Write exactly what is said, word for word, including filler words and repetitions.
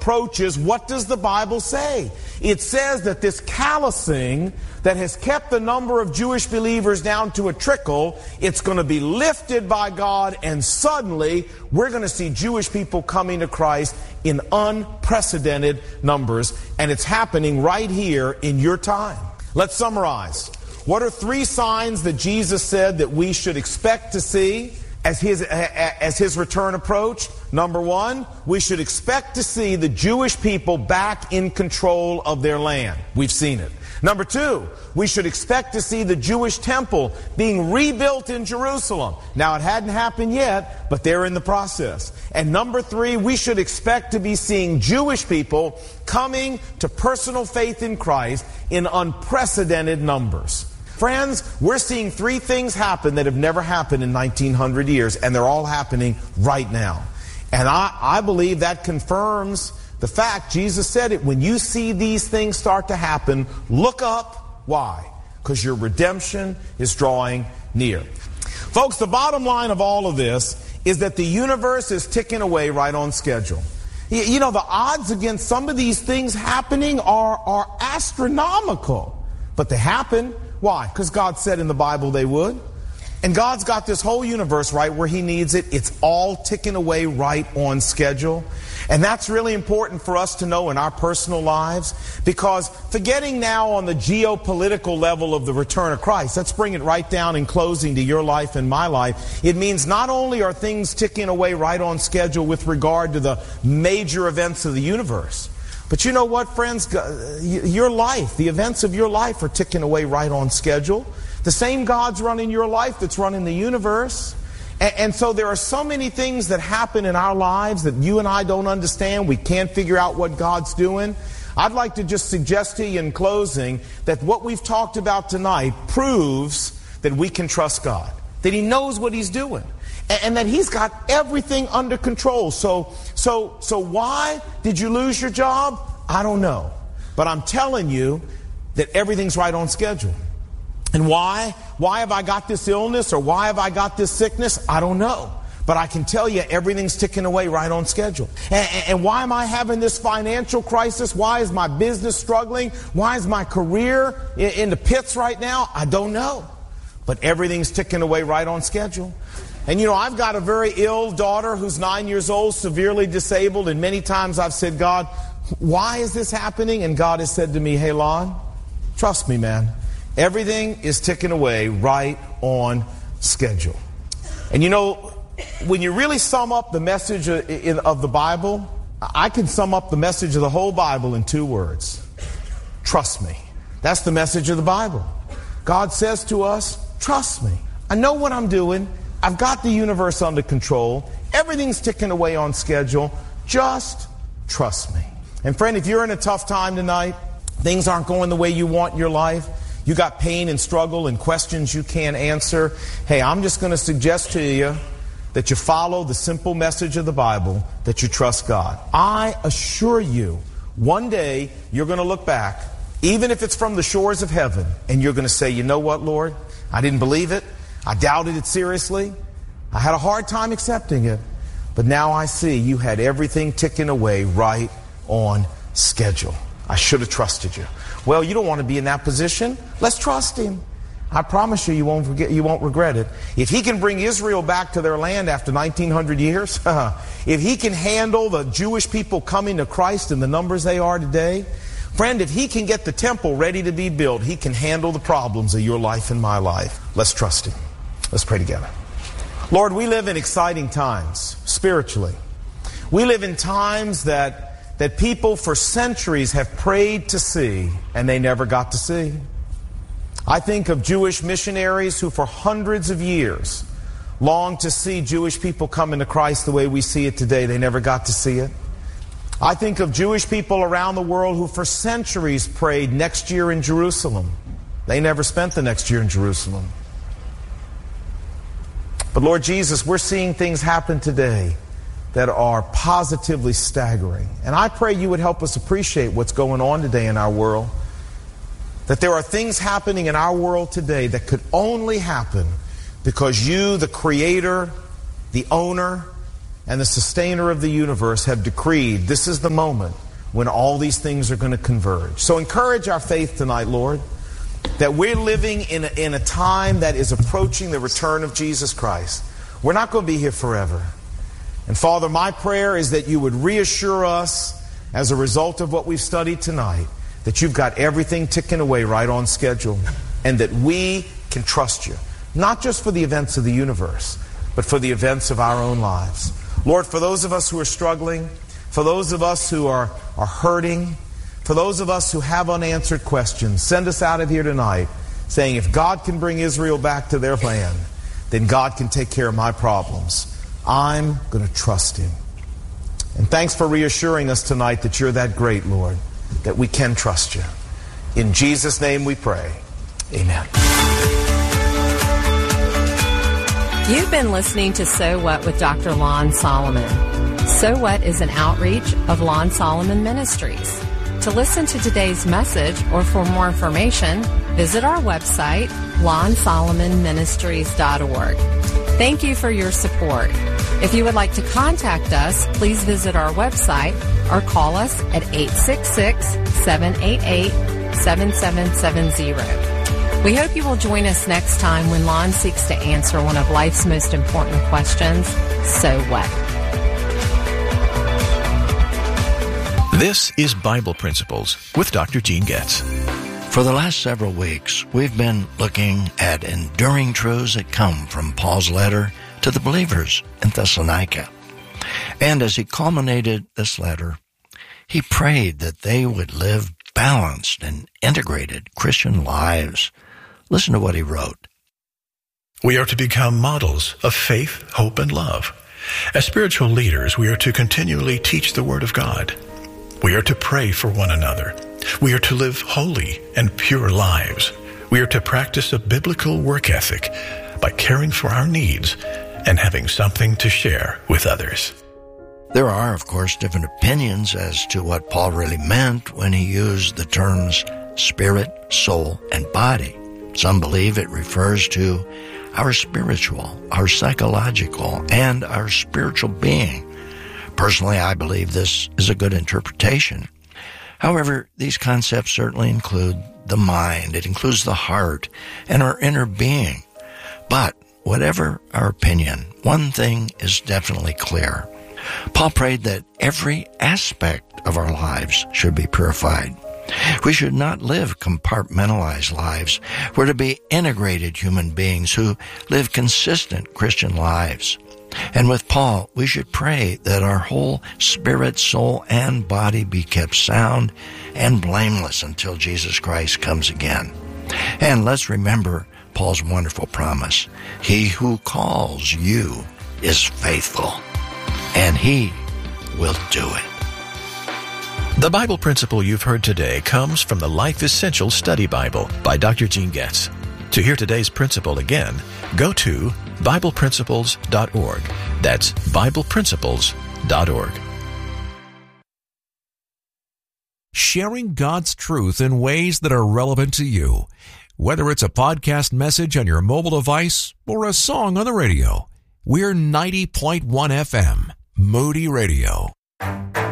approaches, what does the Bible say? It says that this callousing that has kept the number of Jewish believers down to a trickle, it's going to be lifted by God, and suddenly we're going to see Jewish people coming to Christ in unprecedented numbers, and it's happening right here in your time. Let's summarize. What are three signs that Jesus said that we should expect to see as his, as his return approached? Number one, we should expect to see the Jewish people back in control of their land. We've seen it. Number two, we should expect to see the Jewish temple being rebuilt in Jerusalem. Now, it hadn't happened yet, but they're in the process. And number three, we should expect to be seeing Jewish people coming to personal faith in Christ in unprecedented numbers. Friends, we're seeing three things happen that have never happened in nineteen hundred years, and they're all happening right now. And I, I believe that confirms the fact, Jesus said it, when you see these things start to happen, look up. Why? Because your redemption is drawing near. Folks, the bottom line of all of this is that the universe is ticking away right on schedule. You know, the odds against some of these things happening are, are astronomical. But they happen. Why? Because God said in the Bible they would. And God's got this whole universe right where He needs it. It's all ticking away right on schedule. And that's really important for us to know in our personal lives, because forgetting now on the geopolitical level of the return of Christ, let's bring it right down in closing to your life and my life. It means not only are things ticking away right on schedule with regard to the major events of the universe, but you know what, friends? Your life, the events of your life are ticking away right on schedule. The same God's running your life that's running the universe. And, and so there are so many things that happen in our lives that you and I don't understand. We can't figure out what God's doing. I'd like to just suggest to you in closing that what we've talked about tonight proves that we can trust God, that He knows what He's doing, and, and that He's got everything under control. So, so, so why did you lose your job? I don't know. But I'm telling you that everything's right on schedule. And why? Why have I got this illness, or why have I got this sickness? I don't know. But I can tell you everything's ticking away right on schedule. And, and why am I having this financial crisis? Why is my business struggling? Why is my career in, in the pits right now? I don't know. But everything's ticking away right on schedule. And you know, I've got a very ill daughter who's nine years old, severely disabled. And many times I've said, God, why is this happening? And God has said to me, hey, Lon, trust me, man. Everything is ticking away right on schedule. And you know, when you really sum up the message of the Bible, I can sum up the message of the whole Bible in two words. Trust me. That's the message of the Bible. God says to us, trust me. I know what I'm doing. I've got the universe under control. Everything's ticking away on schedule. Just trust me. And friend, if you're in a tough time tonight, things aren't going the way you want in your life, you got pain and struggle and questions you can't answer, hey, I'm just going to suggest to you that you follow the simple message of the Bible, that you trust God. I assure you, one day you're going to look back, even if it's from the shores of heaven, and you're going to say, you know what, Lord? I didn't believe it. I doubted it seriously. I had a hard time accepting it. But now I see you had everything ticking away right on schedule. I should have trusted you. Well, you don't want to be in that position. Let's trust Him. I promise you, you won't forget, you won't regret it. If He can bring Israel back to their land after nineteen hundred years, if He can handle the Jewish people coming to Christ in the numbers they are today, friend, if He can get the temple ready to be built, He can handle the problems of your life and my life. Let's trust Him. Let's pray together. Lord, we live in exciting times spiritually. We live in times that that people for centuries have prayed to see, and they never got to see. I think of Jewish missionaries who for hundreds of years longed to see Jewish people come into Christ the way we see it today. They never got to see it. I think of Jewish people around the world who for centuries prayed next year in Jerusalem. They never spent the next year in Jerusalem. But Lord Jesus, we're seeing things happen today that are positively staggering. And I pray you would help us appreciate what's going on today in our world. That there are things happening in our world today that could only happen because you, the Creator, the Owner, and the sustainer of the universe have decreed this is the moment when all these things are going to converge. So encourage our faith tonight, Lord, that we're living in a, in a time that is approaching the return of Jesus Christ. We're not going to be here forever. And Father, my prayer is that you would reassure us as a result of what we've studied tonight, that you've got everything ticking away right on schedule, and that we can trust you, not just for the events of the universe, but for the events of our own lives. Lord, for those of us who are struggling, for those of us who are, are hurting, for those of us who have unanswered questions, send us out of here tonight saying, if God can bring Israel back to their land, then God can take care of my problems. I'm going to trust him. And thanks for reassuring us tonight that you're that great, Lord, that we can trust you. In Jesus' name we pray. Amen. You've been listening to So What with Doctor Lon Solomon. So What is an outreach of Lon Solomon Ministries. To listen to today's message or for more information, visit our website, lon solomon ministries dot org. Thank you for your support. If you would like to contact us, please visit our website or call us at eight six six, seven eight eight, seven seven seven zero. We hope you will join us next time when Lon seeks to answer one of life's most important questions, so what? This is Bible Principles with Doctor Gene Getz. For the last several weeks, we've been looking at enduring truths that come from Paul's letter to the believers in Thessalonica. And as he culminated this letter, he prayed that they would live balanced and integrated Christian lives. Listen to what he wrote. We are to become models of faith, hope, and love. As spiritual leaders, we are to continually teach the Word of God. We are to pray for one another. We are to live holy and pure lives. We are to practice a biblical work ethic by caring for our needs and having something to share with others. There are, of course, different opinions as to what Paul really meant when he used the terms spirit, soul, and body. Some believe it refers to our spiritual, our psychological, and our spiritual being. Personally, I believe this is a good interpretation. However, these concepts certainly include the mind, it includes the heart, and our inner being. But whatever our opinion, one thing is definitely clear. Paul prayed that every aspect of our lives should be purified. We should not live compartmentalized lives. We're to be integrated human beings who live consistent Christian lives. And with Paul, we should pray that our whole spirit, soul, and body be kept sound and blameless until Jesus Christ comes again. And let's remember Paul's wonderful promise. He who calls you is faithful, and he will do it. The Bible principle you've heard today comes from the Life Essential Study Bible by Doctor Gene Getz. To hear today's principle again, go to bible principles dot org. That's bible principles dot org. Sharing God's truth in ways that are relevant to you. Whether it's a podcast message on your mobile device or a song on the radio, we're ninety point one F M, Moody Radio.